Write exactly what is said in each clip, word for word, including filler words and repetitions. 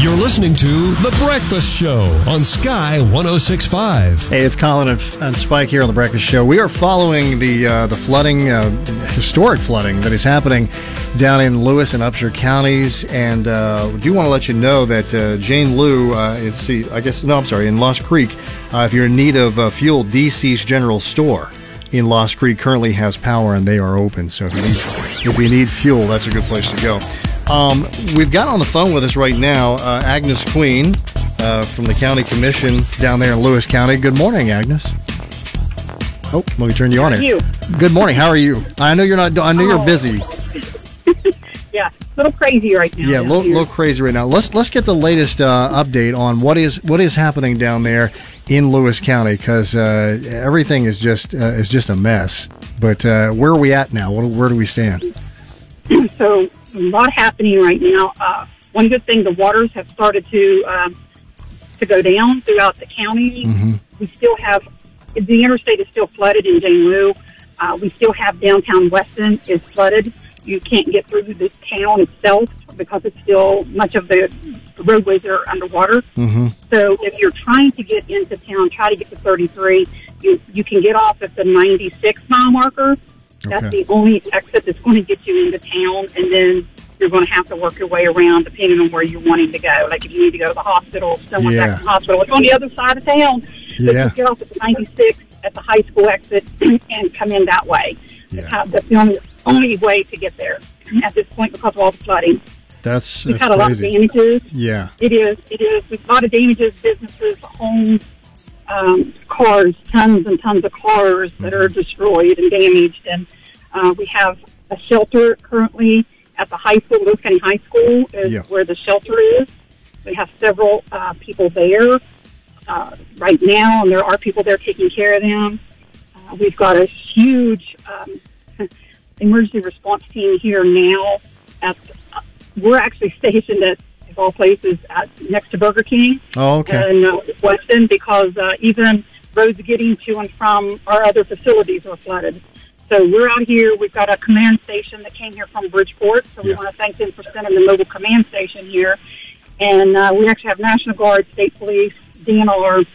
You're listening to The Breakfast Show on Sky one oh six point five. Hey, it's Colin and, and Spike here on The Breakfast Show. We are following the uh, the flooding, uh, historic flooding that is happening down in Lewis and Upshur counties. And uh, we do want to let you know that uh, Jane Lew uh, is, see, I guess, no, I'm sorry, in Lost Creek. Uh, if you're in need of uh, fuel, D C's General Store in Lost Creek currently has power and they are open. So if you need, if you need fuel, that's a good place to go. Um, we've got on the phone with us right now uh, Agnes Queen uh, from the County Commission down there in Lewis County. Good morning, Agnes. Oh, let me turn you How on are here. you? Good morning. How are you? I know you're not. I know Oh. you're busy. Yeah, a little crazy right now. Yeah, a down little, here. little crazy right now. Let's let's get the latest uh, update on what is what is happening down there in Lewis County, because uh, everything is just uh, is just a mess. But uh, where are we at now? Where, where do we stand? So a lot happening right now. Uh, one good thing, the waters have started to um, to go down throughout the county. Mm-hmm. We still have the interstate is still flooded in Jane Lew. Uh, we still have downtown Weston is flooded. You can't get through the town itself because it's still much of the roadways are underwater. Mm-hmm. So if you're trying to get into town, try to get to thirty-three. You you can get off at the ninety-six mile marker. That's Okay. the only exit that's going to get you into town, and then you're going to have to work your way around depending on where you're wanting to go. Like if you need to go to the hospital, someone's Yeah. at the hospital, it's on the other side of town. So Yeah. you get off at the ninety-six at the high school exit and come in that way. Yeah. Uh, that's the only, only way to get there at this point because of all the flooding. That's, We've that's had a lot of crazy. damages. Yeah. It is. It is. We've a lot of damages, businesses, homes, um, cars, tons and tons of cars that are destroyed and damaged. And uh, we have a shelter currently at the high school, Lewis County High School is Yeah. where the shelter is. We have several uh, people there uh, right now, and there are people there taking care of them. Uh, we've got a huge um, emergency response team here now. At uh, we're actually stationed at, of all places, at, next to Burger King Oh, okay. in uh, Weston, because uh, even roads getting to and from our other facilities are flooded. So we're out here. We've got a command station that came here from Bridgeport, so we Yeah. want to thank them for sending the mobile command station here. And uh, we actually have National Guard, State Police, D N R.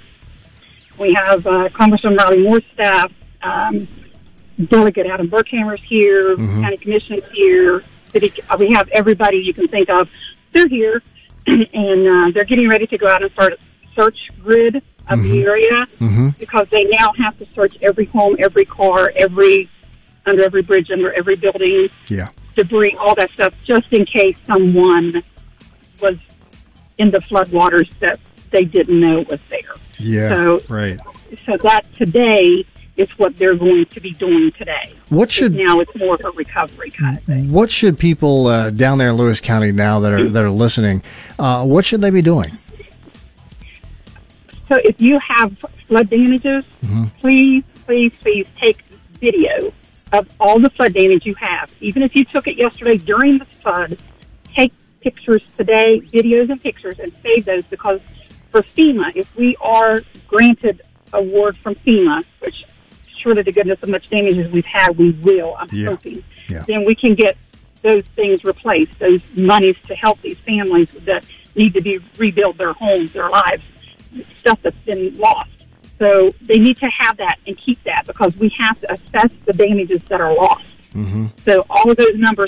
We have uh, Congressman Riley Moore's staff, um, Delegate Adam Burkhammer's here, Mhm. County Commission's here. City, uh, we have everybody you can think of. They're here, and uh, they're getting ready to go out and start a search grid of the area Mm-hmm. because they now have to search every home, every car, every under every bridge, under every building, Yeah. debris, all that stuff, just in case someone was in the floodwaters that they didn't know was there. Yeah. So- Right. So that today is what they're going to be doing today. What should Now it's more of a recovery kind of thing. What should people uh, down there in Lewis County now that are that are listening? Uh, what should they be doing? So if you have flood damages, please, please, please take video of all the flood damage you have. Even if you took it yesterday during the flood, take pictures today, videos and pictures, and save those, because for FEMA, if we are granted award from FEMA, which surely to goodness of much damage as we've had, we will, I'm Yeah. hoping, Yeah. then we can get those things replaced, those monies to help these families that need to be rebuild their homes, their lives, stuff that's been lost. So they need to have that and keep that, because we have to assess the damages that are lost. Mm-hmm. So all of those numbers